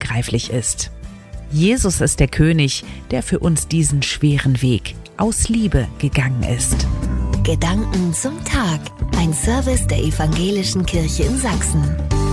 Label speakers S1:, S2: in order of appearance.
S1: unbegreiflich ist. Jesus ist der König, der für uns diesen schweren Weg aus Liebe gegangen ist.
S2: Gedanken zum Tag. Ein Service der Evangelischen Kirche in Sachsen.